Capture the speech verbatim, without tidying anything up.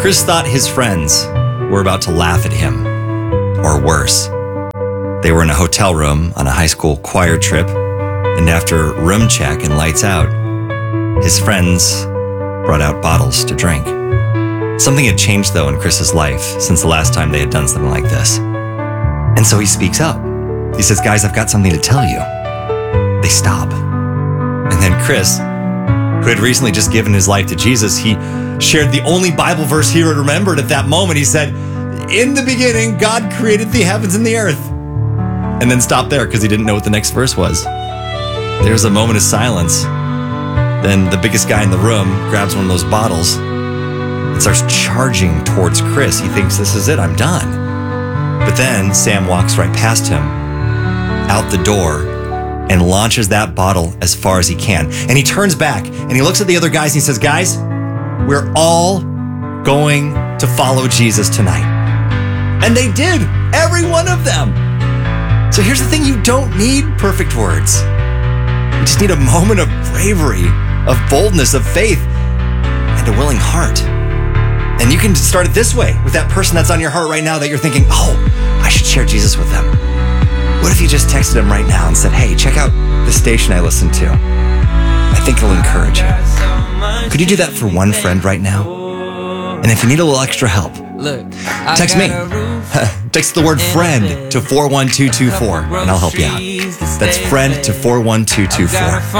Chris thought his friends were about to laugh at him, or worse. They were in a hotel room on a high school choir trip, and after room check and lights out, his friends brought out bottles to drink. Something had changed, though, in Chris's life since the last time they had done something like this. And so he speaks up. He says, guys, I've got something to tell you. They stop. And then Chris, who had recently just given his life to Jesus, he shared the only Bible verse he had remembered at that moment. He said, in the beginning, God created the heavens and the earth. And then stopped there because he didn't know what the next verse was. There was a moment of silence. Then the biggest guy in the room grabs one of those bottles and starts charging towards Chris. He thinks, this is it, I'm done. But then Sam walks right past him, out the door, and launches that bottle as far as he can. And he turns back and he looks at the other guys and he says, guys, we're all going to follow Jesus tonight. And they did, every one of them. So here's the thing, you don't need perfect words. You just need a moment of bravery, of boldness, of faith, and a willing heart. And you can start it this way, with that person that's on your heart right now that you're thinking, oh, I should share Jesus with them. What if you just texted them right now and said, hey, check out the station I listen to. I think it'll encourage you. Could you do that for one friend right now? And if you need a little extra help, text me. Text the word friend to four one two two four and I'll help you out. That's friend to four one two two four.